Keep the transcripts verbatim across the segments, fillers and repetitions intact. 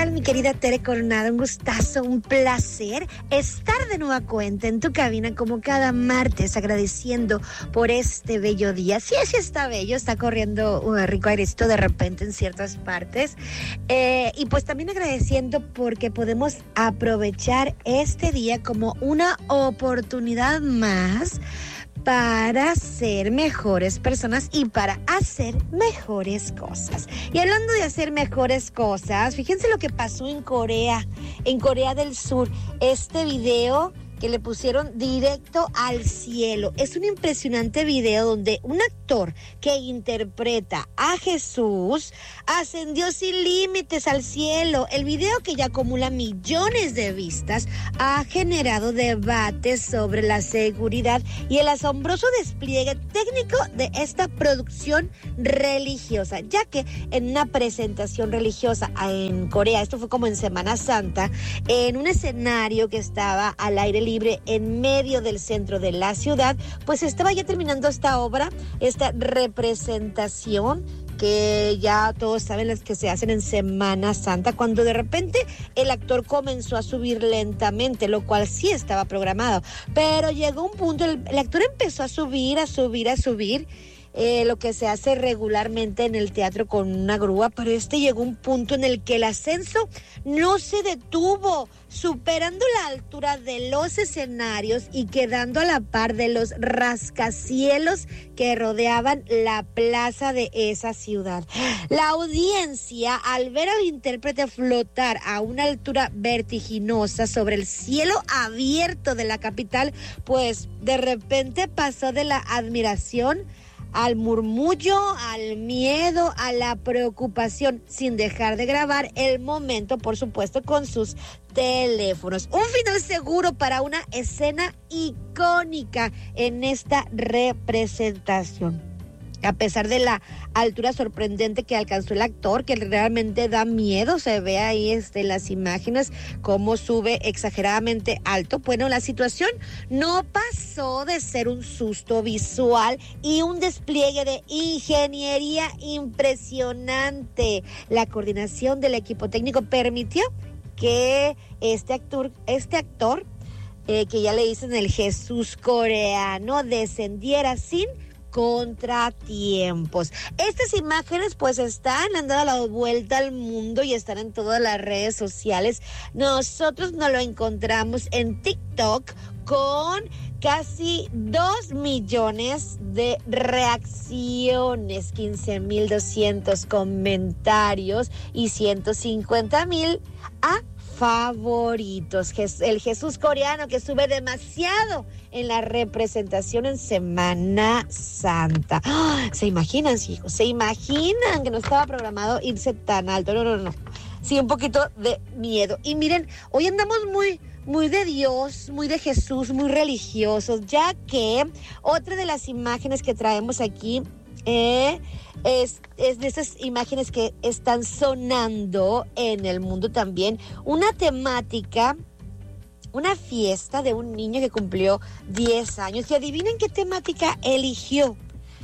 tal, mi querida Tere Coronado? Un gustazo, un placer estar de nueva cuenta en tu cabina como cada martes, agradeciendo por este bello día. Sí, sí está bello, está corriendo un rico airecito de repente en ciertas partes. Eh, y pues también agradeciendo porque podemos aprovechar este día como una oportunidad más para ser mejores personas y para hacer mejores cosas. Y hablando de hacer mejores cosas, fíjense lo que pasó en Corea, en Corea del Sur. Este video que le pusieron directo al cielo. Es un impresionante video donde un actor que interpreta a Jesús ascendió sin límites al cielo. El video, que ya acumula millones de vistas, ha generado debates sobre la seguridad y el asombroso despliegue técnico de esta producción religiosa, ya que en una presentación religiosa en Corea, esto fue como en Semana Santa, en un escenario que estaba al aire libre en medio del centro de la ciudad, pues estaba ya terminando esta obra, esta representación que ya todos saben las que se hacen en Semana Santa, cuando de repente el actor comenzó a subir lentamente, lo cual sí estaba programado, pero llegó un punto, el, el actor empezó a subir, a subir, a subir, Eh, lo que se hace regularmente en el teatro con una grúa, pero este llegó a un punto en el que el ascenso no se detuvo, superando la altura de los escenarios y quedando a la par de los rascacielos que rodeaban la plaza de esa ciudad. La audiencia, al ver al intérprete flotar a una altura vertiginosa sobre el cielo abierto de la capital, pues de repente pasó de la admiración al murmullo, al miedo, a la preocupación, sin dejar de grabar el momento, por supuesto, con sus teléfonos. Un final seguro para una escena icónica en esta representación. A pesar de la altura sorprendente que alcanzó el actor, que realmente da miedo, se ve ahí este, las imágenes, cómo sube exageradamente alto. Bueno, la situación no pasó de ser un susto visual y un despliegue de ingeniería impresionante. La coordinación del equipo técnico permitió que este actor, este actor eh, que ya le dicen el Jesús coreano, descendiera sin contratiempos. Estas imágenes pues están, han dado la vuelta al mundo y están en todas las redes sociales. Nosotros nos lo encontramos en TikTok con casi dos millones de reacciones, quince mil doscientos comentarios y ciento cincuenta mil a favoritos. El Jesús coreano que sube demasiado en la representación en Semana Santa. ¡Oh! ¿Se imaginan, hijos? ¿Se imaginan que no estaba programado irse tan alto? No, no, no. Sí, un poquito de miedo. Y miren, hoy andamos muy, muy de Dios, muy de Jesús, muy religiosos, ya que otra de las imágenes que traemos aquí eh, es, es de esas imágenes que están sonando en el mundo también. Una temática, una fiesta de un niño que cumplió diez años. Y adivinen qué temática eligió.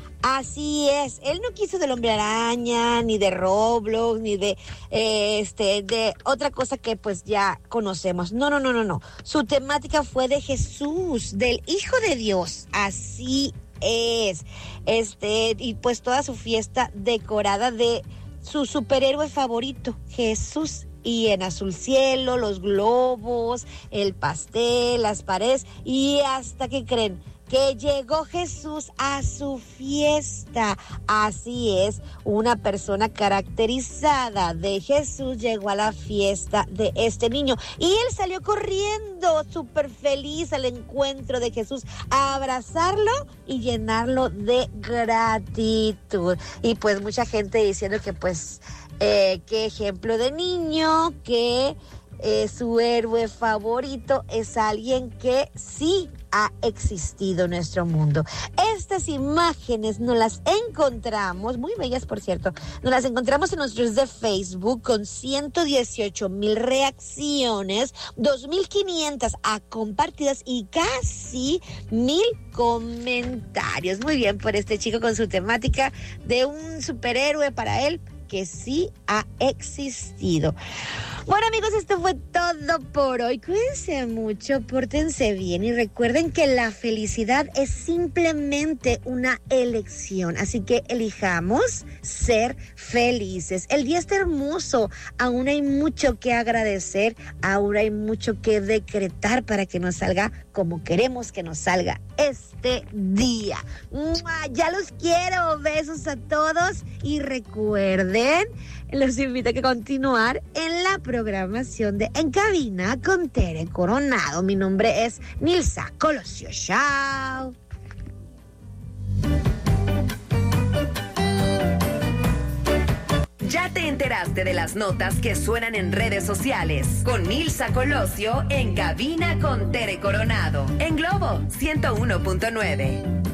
Así es, él no quiso del Hombre Araña, ni de Roblox, ni de eh, este, de otra cosa que pues ya conocemos. No, no, no, no, no. Su temática fue de Jesús, del Hijo de Dios. Así es. Este, y pues toda su fiesta decorada de su superhéroe favorito, Jesús. Y en azul cielo, los globos, el pastel, las paredes, y hasta que creen que llegó Jesús a su fiesta. Así es, una persona caracterizada de Jesús llegó a la fiesta de este niño y él salió corriendo súper feliz al encuentro de Jesús a abrazarlo y llenarlo de gratitud. Y pues mucha gente diciendo que pues eh, qué ejemplo de niño, que eh, su héroe favorito es alguien que sí ha existido en nuestro mundo. Estas imágenes nos las encontramos, muy bellas por cierto, nos las encontramos en nuestros de Facebook con ciento dieciocho mil reacciones, dos mil quinientas a compartidas y casi mil comentarios. Muy bien por este chico con su temática de un superhéroe para él. que sí ha existido. Bueno, amigos, esto fue todo por hoy. Cuídense mucho, pórtense bien y recuerden que la felicidad es simplemente una elección. Así que elijamos ser felices. El día está hermoso. Aún hay mucho que agradecer. Aún hay mucho que decretar para que nos salga como queremos que nos salga este día. ¡Mua! Ya los quiero. Besos a todos y recuerden, los invito a que continuar en la programación de En Cabina con Tere Coronado. Mi nombre es Nilsa Colosio. Chao. Ya te enteraste de las notas que suenan en redes sociales con Nilsa Colosio en Cabina con Tere Coronado en Globo ciento uno punto nueve.